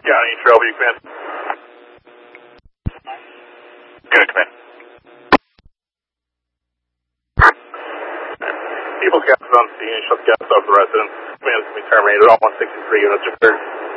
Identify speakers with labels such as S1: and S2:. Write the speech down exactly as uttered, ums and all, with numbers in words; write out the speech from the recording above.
S1: Got any trouble, you come in? Good, come in. People gas on scene, shut gas off the residence. Command's to be terminated. All one sixty-three units are cleared.